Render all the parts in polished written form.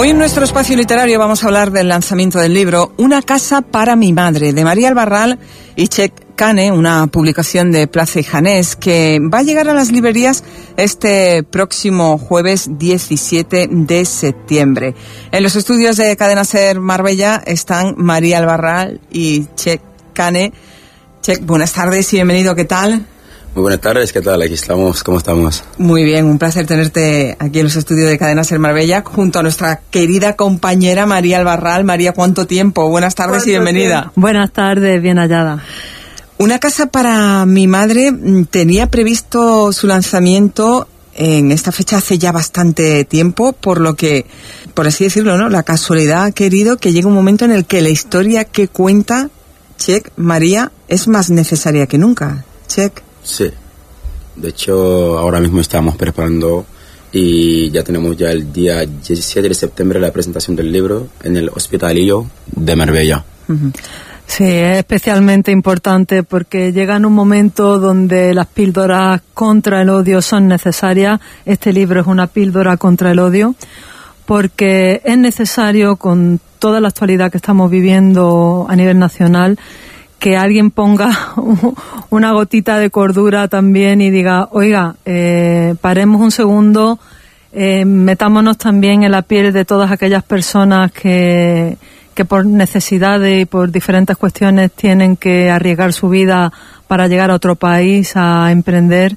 Hoy en nuestro espacio literario vamos a hablar del lanzamiento del libro Una casa para mi madre, de María Albarral y Txell Kane, una publicación de Place Janés que va a llegar a las librerías este próximo jueves 17 de septiembre. En los estudios de Cadena SER Marbella están María Albarral y Txell Kane. Txell, buenas tardes y bienvenido, ¿qué tal? Muy buenas tardes, ¿qué tal? Aquí estamos, ¿cómo estamos? Muy bien, un placer tenerte aquí en los estudios de Cadena SER Marbella junto a nuestra querida compañera María Albarral. María, ¿cuánto tiempo? Buenas tardes y bienvenida. Tiempo? Buenas tardes, bien hallada. Una casa para mi madre tenía previsto su lanzamiento en esta fecha hace ya bastante tiempo, por lo que, por así decirlo, ¿no? La casualidad ha querido que llegue un momento en el que la historia que cuenta Txell, María, es más necesaria que nunca. Txell. Sí, de hecho ahora mismo estamos preparando y ya tenemos ya el día 17 de septiembre la presentación del libro en el Hospitalillo de Marbella. Uh-huh. Sí, es especialmente importante porque llega en un momento donde las píldoras contra el odio son necesarias. Este libro es una píldora contra el odio porque es necesario, con toda la actualidad que estamos viviendo a nivel nacional, que alguien ponga una gotita de cordura también y diga, oiga, paremos un segundo, metámonos también en la piel de todas aquellas personas que por necesidades y por diferentes cuestiones tienen que arriesgar su vida para llegar a otro país a emprender,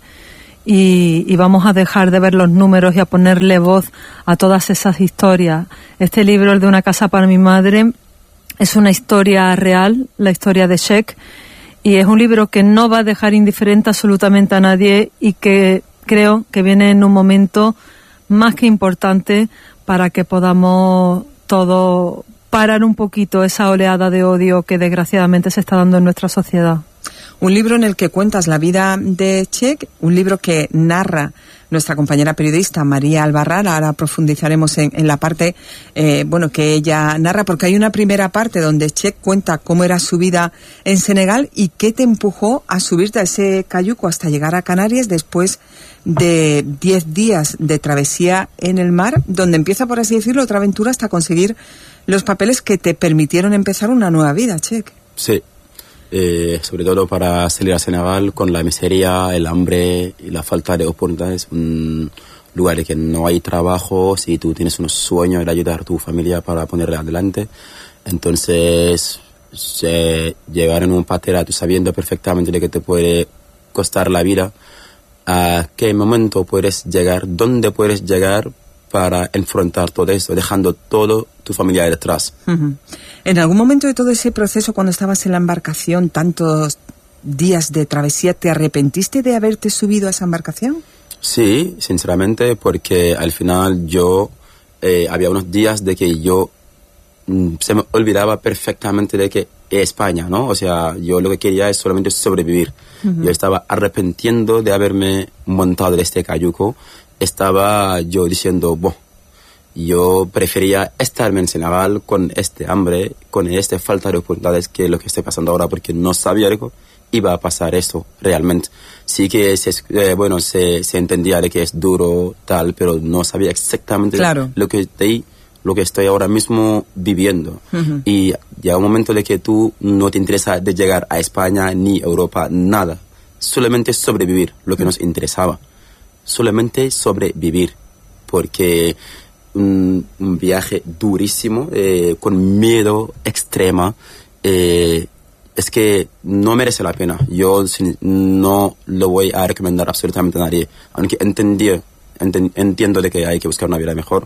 y vamos a dejar de ver los números y a ponerle voz a todas esas historias. Este libro, el de Una casa para mi madre, es una historia real, la historia de Txell, y es un libro que no va a dejar indiferente absolutamente a nadie y que creo que viene en un momento más que importante para que podamos todos parar un poquito esa oleada de odio que desgraciadamente se está dando en nuestra sociedad. Un libro en el que cuentas la vida de Txell, un libro que narra nuestra compañera periodista María Albarral. Ahora profundizaremos en la parte que ella narra, porque hay una primera parte donde Txell cuenta cómo era su vida en Senegal y qué te empujó a subirte a ese cayuco hasta llegar a Canarias después de 10 días de travesía en el mar, donde empieza, por así decirlo, otra aventura hasta conseguir los papeles que te permitieron empezar una nueva vida, Txell. Sí. Sobre todo para salir a Senegal con la miseria, el hambre y la falta de oportunidades, un lugar en que no hay trabajo, si tú tienes unos sueños de ayudar a tu familia para ponerle adelante. Entonces, llegar en un patera, tú sabiendo perfectamente de que te puede costar la vida, a qué momento puedes llegar, dónde puedes llegar para enfrentar todo esto, dejando todo tu familia detrás. Uh-huh. En algún momento de todo ese proceso, cuando estabas en la embarcación, tantos días de travesía, ¿te arrepentiste de haberte subido a esa embarcación? Sí, sinceramente, porque al final yo había unos días de que yo se me olvidaba perfectamente de que España, ¿no? O sea, yo lo que quería es solamente sobrevivir. Uh-huh. Yo estaba arrepintiendo de haberme montado en este cayuco. Estaba yo diciendo, yo prefería estarme en Senegal con este hambre, con esta falta de oportunidades que lo que estoy pasando ahora, porque no sabía que iba a pasar esto realmente. Sí que se entendía de que es duro, tal, pero no sabía exactamente lo que estoy ahora mismo viviendo. Uh-huh. Y llega un momento de que tú no te interesa de llegar a España ni Europa, nada. Solamente sobrevivir, lo que nos interesaba. Solamente sobrevivir, porque un viaje durísimo, con miedo extrema, es que no merece la pena. Yo no lo voy a recomendar absolutamente a nadie, aunque entiendo de que hay que buscar una vida mejor,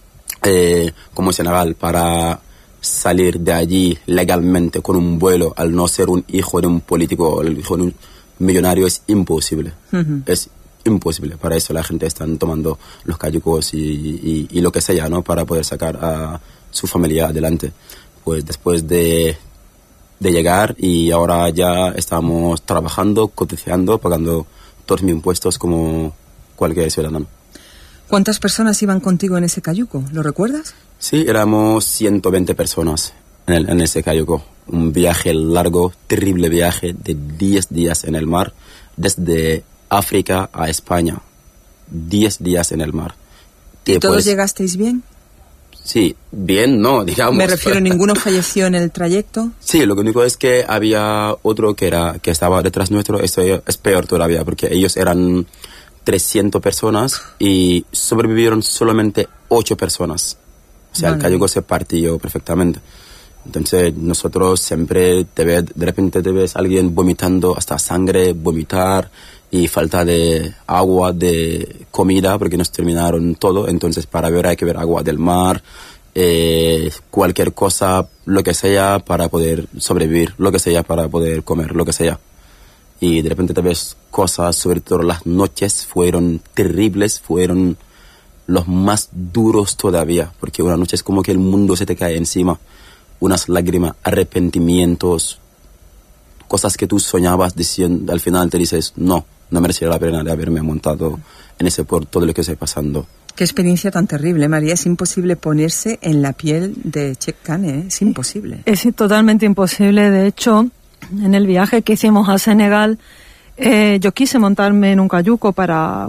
como Senegal, para salir de allí legalmente con un vuelo, al no ser un hijo de un político o el hijo de un millonario, es imposible. Uh-huh. Es imposible. Para eso la gente está tomando los cayucos y lo que sea, ¿no? Para poder sacar a su familia adelante. Pues después de llegar, y ahora ya estamos trabajando, cotizando, pagando todos mis impuestos como cualquier ciudadano. ¿Cuántas personas iban contigo en ese cayuco? ¿Lo recuerdas? Sí, éramos 120 personas en ese cayuco. Un viaje largo, terrible viaje de 10 días en el mar, desde África a España. 10 días en el mar. ¿Y todos llegasteis bien? Sí, bien, no, digamos. Me refiero, ¿ninguno falleció en el trayecto? Sí, lo único es que había otro que estaba detrás nuestro. Esto es peor todavía, porque ellos eran 300 personas y sobrevivieron solamente 8 personas. O sea, el cayuco se partió perfectamente. Entonces, nosotros siempre de repente te ves a alguien vomitando hasta sangre, vomitar y falta de agua, de comida, porque nos terminaron todo. Entonces, para ver hay que ver agua del mar, cualquier cosa, lo que sea para poder sobrevivir, lo que sea para poder comer, lo que sea. Y de repente te ves cosas, sobre todo las noches fueron terribles, fueron los más duros todavía, porque una noche es como que el mundo se te cae encima. Unas lágrimas, arrepentimientos, cosas que tú soñabas diciendo, al final te dices, no merecía la pena de haberme montado en ese por todo lo que estoy pasando. Qué experiencia tan terrible, María. Es imposible ponerse en la piel de Cheick Kane, ¿eh? Es imposible. Es totalmente imposible. De hecho, en el viaje que hicimos a Senegal, yo quise montarme en un cayuco para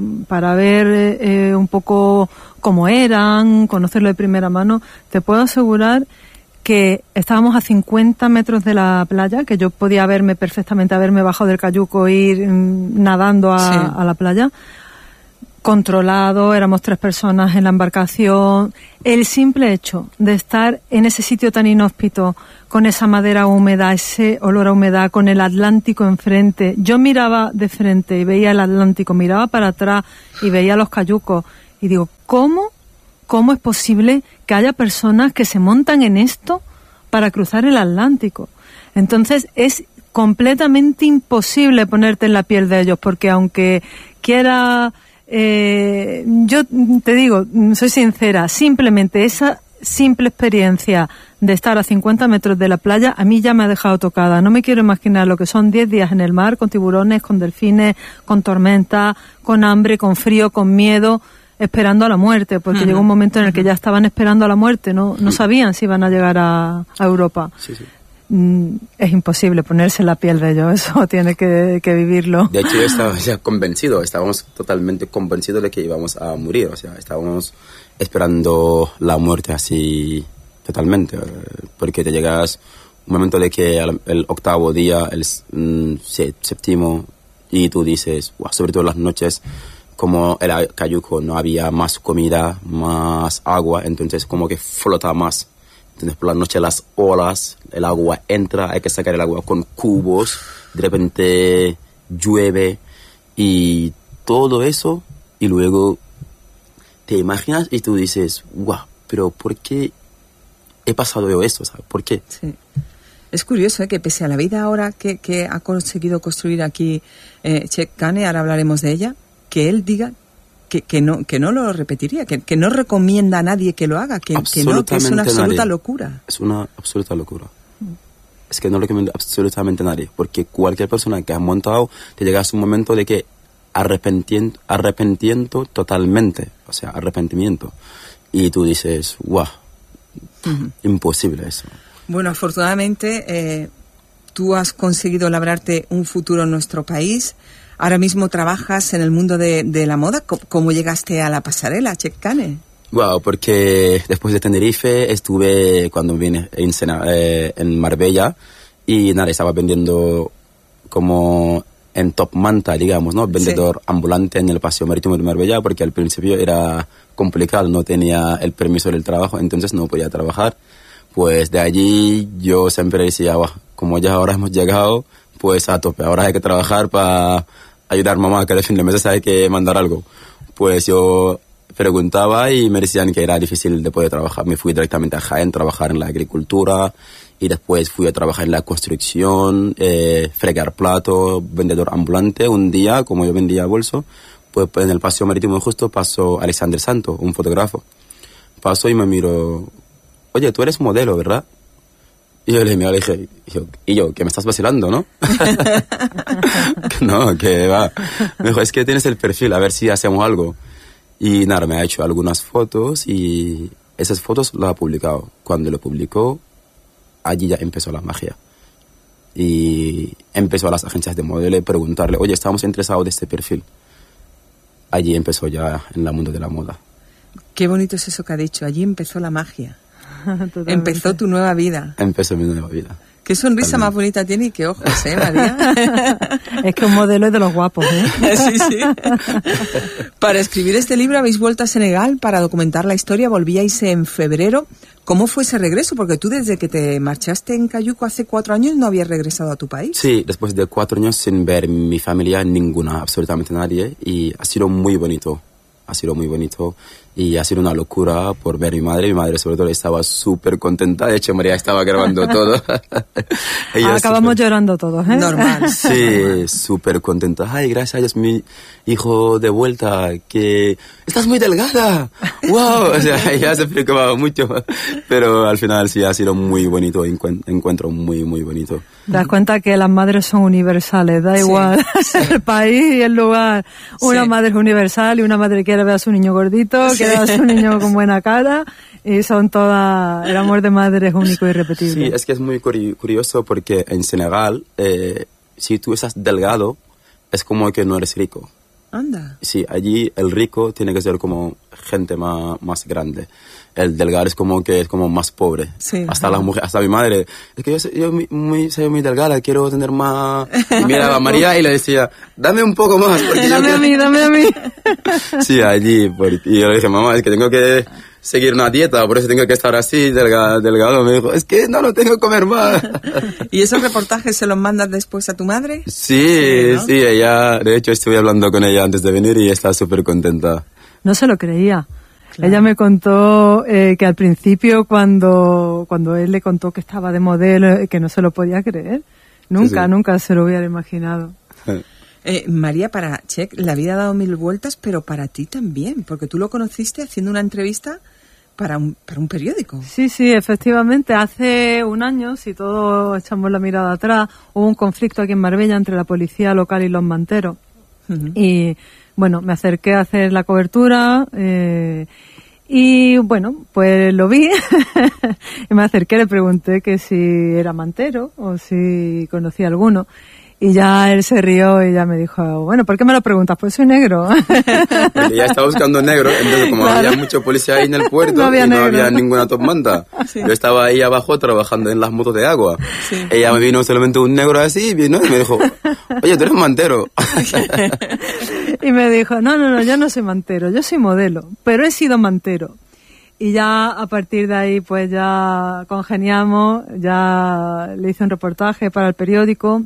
ver un poco cómo eran, conocerlo de primera mano. Te puedo asegurar que estábamos a 50 metros de la playa, que yo podía perfectamente haberme bajado del cayuco e ir nadando a la playa. Controlado, éramos 3 personas en la embarcación. El simple hecho de estar en ese sitio tan inhóspito, con esa madera húmeda, ese olor a humedad, con el Atlántico enfrente. Yo miraba de frente y veía el Atlántico, miraba para atrás y veía los cayucos. Y digo, ¿cómo es posible que haya personas que se montan en esto para cruzar el Atlántico? Entonces es completamente imposible ponerte en la piel de ellos, porque aunque quiera, yo te digo, soy sincera, simplemente esa simple experiencia de estar a 50 metros de la playa a mí ya me ha dejado tocada. No me quiero imaginar lo que son 10 días en el mar, con tiburones, con delfines, con tormenta, con hambre, con frío, con miedo, esperando a la muerte, porque llegó un momento en el que ya estaban esperando a la muerte, no sabían si iban a llegar a Europa. Sí. Es imposible ponerse en la piel de ellos, eso tiene que vivirlo. De hecho, yo estaba ya convencido, estábamos totalmente convencidos de que íbamos a morir, o sea, estábamos esperando la muerte así totalmente, porque te llegas un momento de que el 8º día, el 7º, y tú dices, wow, sobre todo las noches, como el cayuco no había más comida, más agua, entonces como que flota más. Entonces por la noche las olas, el agua entra, hay que sacar el agua con cubos, de repente llueve y todo eso, y luego te imaginas y tú dices, wow, pero ¿por qué he pasado yo esto? ¿Sabes? ¿Por qué? Sí. Es curioso, que pese a la vida ahora que ha conseguido construir aquí Cheick Kane, ahora hablaremos de ella, que él diga que no lo repetiría, que no recomienda a nadie que lo haga, que no, que es una absoluta locura. Es una absoluta locura. Es que no recomiendo absolutamente a nadie, porque cualquier persona que ha montado, te llega a un momento de que arrepentimiento totalmente, o sea, arrepentimiento. Y tú dices, wow, imposible eso. Bueno, afortunadamente tú has conseguido labrarte un futuro en nuestro país. Ahora mismo trabajas en el mundo de la moda. ¿Cómo llegaste a la pasarela, Cheick Kane? Wow, porque después de Tenerife estuve cuando vine en Marbella y nada, estaba vendiendo como en Top Manta, digamos, ¿no? Vendedor ambulante en el Paseo Marítimo de Marbella, porque al principio era complicado, no tenía el permiso del trabajo, entonces no podía trabajar. Pues de allí yo siempre decía, como ya ahora hemos llegado, pues a tope, ahora hay que trabajar para ayudar a mamá, que de fin de mes hay que mandar algo. Pues yo preguntaba y me decían que era difícil de poder trabajar. Me fui directamente a Jaén, trabajar en la agricultura, y después fui a trabajar en la construcción, fregar plato, vendedor ambulante. Un día, como yo vendía bolso, pues en el Paseo Marítimo justo pasó Alexander Santo, un fotógrafo. Pasó y me miró, oye, tú eres modelo, ¿verdad? Y yo le dije, que me estás vacilando, ¿no? No, que va. Me dijo, es que tienes el perfil, a ver si hacemos algo. Y nada, me ha hecho algunas fotos y esas fotos las ha publicado. Cuando lo publicó, allí ya empezó la magia. Y empezó a las agencias de modelo a preguntarle, oye, estamos interesados de este perfil. Allí empezó ya en el mundo de la moda. Qué bonito es eso que ha dicho. Allí empezó la magia. Totalmente. Empezó tu nueva vida. Empezó mi nueva vida. Qué sonrisa más bonita tiene y qué ojos, María. Es que un modelo es de los guapos, ¿eh? Sí, sí. Para escribir este libro habéis vuelto a Senegal para documentar la historia. Volvíais en febrero. ¿Cómo fue ese regreso? Porque tú desde que te marchaste en Cayuco hace 4 años no habías regresado a tu país. Sí, después de 4 años sin ver mi familia, ninguna, absolutamente nadie. Y ha sido muy bonito. Ha sido muy bonito y ha sido una locura por ver a mi madre. Mi madre sobre todo estaba súper contenta. De hecho, María estaba grabando todo. Acabamos llorando todos, ¿eh? Normal. Sí, súper contenta. Ay, gracias a Dios, mi hijo de vuelta, que estás muy delgada. ¡Wow! O sea, ella se preocupaba mucho. Pero al final sí ha sido muy bonito, encuentro muy, muy bonito. Te das cuenta que las madres son universales, da igual el país y el lugar. Una madre es universal y una madre quiere ver a su niño gordito, quiere ver a su niño con buena cara, y son todas, el amor de madre es único y irrepetible. Sí, es que es muy curioso porque en Senegal, si tú estás delgado, es como que no eres rico. Anda. Sí, allí el rico tiene que ser como gente más grande. El delgado es como que es como más pobre. Sí. Hasta la mujer, hasta mi madre. Es que yo soy muy delgada, quiero tener más. Y miraba a María y le decía, dame un poco más. Dame a mí. Sí, allí. Y yo le dije, mamá, es que tengo que seguir una dieta, por eso tengo que estar así, delgado. Me dijo, es que no tengo que comer más. ¿Y esos reportajes se los mandas después a tu madre? Sí, ¿no? sí, ella, de hecho estuve hablando con ella antes de venir y está súper contenta. No se lo creía. Claro. Ella me contó que al principio cuando él le contó que estaba de modelo, que no se lo podía creer. Nunca se lo hubiera imaginado. María, para Txec la vida ha dado 1000 vueltas, pero para ti también, porque tú lo conociste haciendo una entrevista para un periódico. Sí, efectivamente. Hace un año, si todos echamos la mirada atrás, hubo un conflicto aquí en Marbella entre la policía local y los manteros. Uh-huh. Y bueno, me acerqué a hacer la cobertura y bueno, pues lo vi y me acerqué, le pregunté que si era mantero o si conocía alguno. Y ya él se rió y ya me dijo, bueno, ¿por qué me lo preguntas? Pues soy negro. Porque ya estaba buscando negro, entonces como había mucho policía ahí en el puerto no había ninguna top manta. Sí. Yo estaba ahí abajo trabajando en las motos de agua. Sí. Ella me vino solamente un negro así, vino y me dijo, oye, tú eres mantero. Y me dijo, no, yo no soy mantero, yo soy modelo, pero he sido mantero. Y ya a partir de ahí pues ya congeniamos, ya le hice un reportaje para el periódico.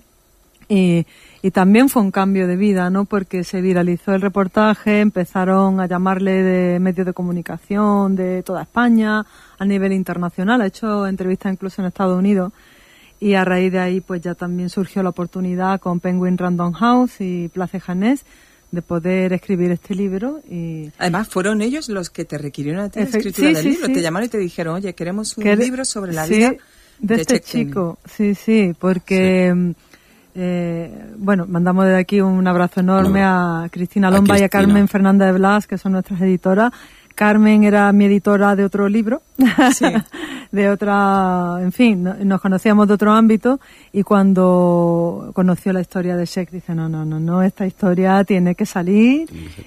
Y también fue un cambio de vida, ¿no? Porque se viralizó el reportaje, empezaron a llamarle de medios de comunicación de toda España, a nivel internacional, ha hecho entrevistas incluso en Estados Unidos. Y a raíz de ahí, pues ya también surgió la oportunidad con Penguin Random House y Place Janés de poder escribir este libro. Y además, fueron ellos los que te requirieron a ti la escritura del libro. Sí. Te llamaron y te dijeron, oye, queremos un libro sobre la vida de este chico. Sí, porque... Sí. Bueno, mandamos desde aquí un abrazo enorme a Cristina Lomba y a Carmen Fernández de Blas, que son nuestras editoras. Carmen era mi editora de otro libro, sí. De otra, en fin, nos conocíamos de otro ámbito, y cuando conoció la historia de Txec dice, no, esta historia tiene que salir.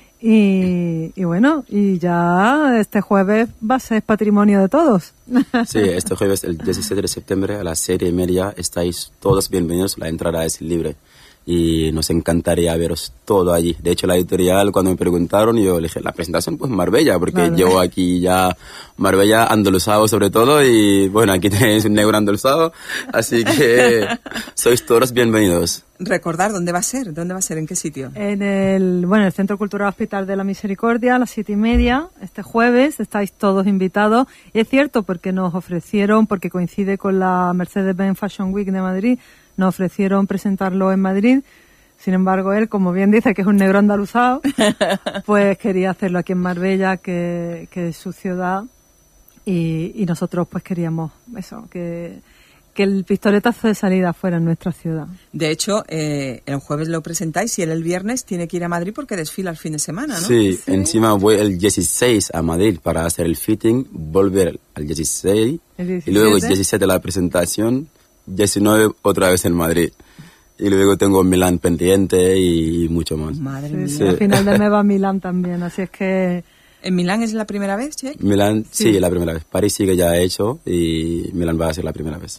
Y bueno, y ya este jueves va a ser patrimonio de todos. Sí, este jueves, el 17 de septiembre a las 7:30, estáis todos bienvenidos, la entrada es libre. Y nos encantaría veros todo allí. De hecho, la editorial, cuando me preguntaron, yo le dije, la presentación, pues Marbella, porque claro. Llevo aquí ya Marbella andaluzado sobre todo, y bueno, aquí tenéis un negro andaluzado, así que sois todos bienvenidos. Recordar, ¿dónde va a ser? ¿En qué sitio? En el Centro Cultural Hospital de la Misericordia, a las 7:30, este jueves, estáis todos invitados. Y es cierto, porque nos ofrecieron, porque coincide con la Mercedes-Benz Fashion Week de Madrid, nos ofrecieron presentarlo en Madrid. Sin embargo, él, como bien dice, que es un negro andaluzado, pues quería hacerlo aquí en Marbella, que es su ciudad, y nosotros pues queríamos eso, que el pistoletazo de salida fuera en nuestra ciudad. De hecho, el jueves lo presentáis y él el viernes tiene que ir a Madrid porque desfila el fin de semana, ¿no? Sí, encima voy el 16 a Madrid para hacer el fitting, volver al 16 y luego el 17 la presentación, 19 otra vez en Madrid. Y luego tengo Milán pendiente y mucho más. Madre mía. Sí. Al final de mes va a Milán también, así es que... ¿En Milán es la primera vez, Che? Milán, sí, es la primera vez. París sí que ya he hecho y Milán va a ser la primera vez.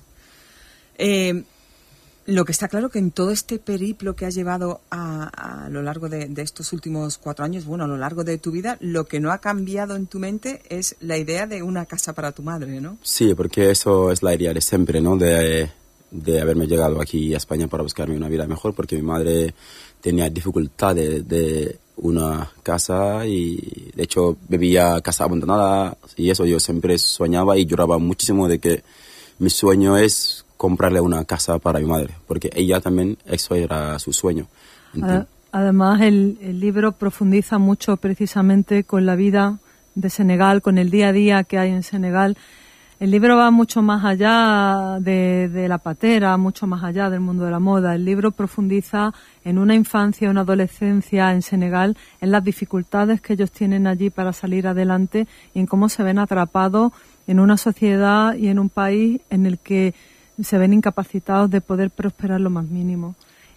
Lo que está claro que en todo este periplo que has llevado a lo largo de estos últimos 4 años, bueno, a lo largo de tu vida, lo que no ha cambiado en tu mente es la idea de una casa para tu madre, ¿no? Sí, porque eso es la idea de siempre, ¿no? De haberme llegado aquí a España para buscarme una vida mejor, porque mi madre tenía dificultades de una casa y de hecho vivía casa abandonada y eso yo siempre soñaba y lloraba muchísimo de que mi sueño es comprarle una casa para mi madre, porque ella también, eso era su sueño. Además, el libro profundiza mucho precisamente con la vida de Senegal, con el día a día que hay en Senegal. El libro va mucho más allá de la patera, mucho más allá del mundo de la moda. El libro profundiza en una infancia, una adolescencia en Senegal, en las dificultades que ellos tienen allí para salir adelante y en cómo se ven atrapados en una sociedad y en un país en el que se ven incapacitados de poder prosperar lo más mínimo.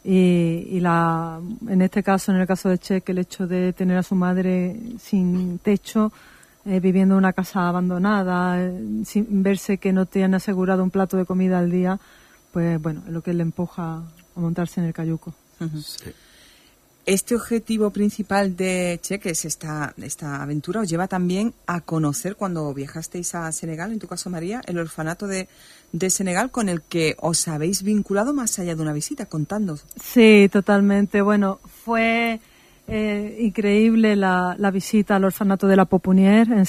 En este caso, en el caso de Che, el hecho de tener a su madre sin techo, viviendo en una casa abandonada, sin verse que no te han asegurado un plato de comida al día, pues bueno, es lo que le empuja a montarse en el cayuco. Uh-huh. Sí. Este objetivo principal de Che, que es esta aventura, os lleva también a conocer, cuando viajasteis a Senegal, en tu caso María, el orfanato de Senegal, con el que os habéis vinculado más allá de una visita, contándonos. Sí, totalmente. Bueno, fue increíble la visita al orfanato de la Pouponnière